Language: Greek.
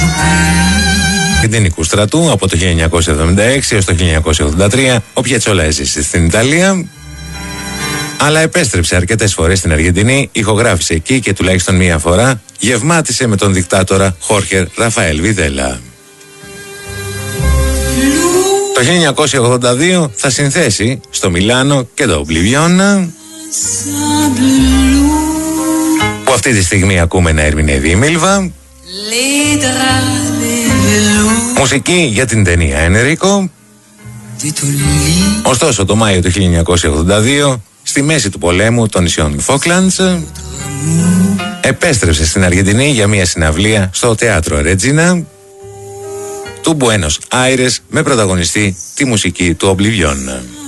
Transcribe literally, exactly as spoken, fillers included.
Αργεντινικού στρατού από το χίλια εννιακόσια εβδομήντα έξι έως το χίλια εννιακόσια ογδόντα τρία. Ο Πιατσόλα έζησε στην Ιταλία, αλλά επέστρεψε αρκετές φορές στην Αργεντινή, ηχογράφησε εκεί και τουλάχιστον μία φορά γευμάτισε με τον δικτάτορα Χόρχε Ραφαέλ Βιδέλα. Το χίλια εννιακόσια ογδόντα δύο θα συνθέσει στο Μιλάνο και το Oblivion, που αυτή τη στιγμή ακούμε να ερμηνεύει η Μίλβα. Μουσική για την ταινία Ενρίκο. Ωστόσο το Μάιο του χίλια εννιακόσια ογδόντα δύο, στη μέση του πολέμου των νησιών Φόκλαντς, επέστρεψε στην Αργεντινή για μια συναυλία στο θέατρο Ρέτζινα του Μπουένος Άιρες με πρωταγωνιστή τη μουσική του Oblivion.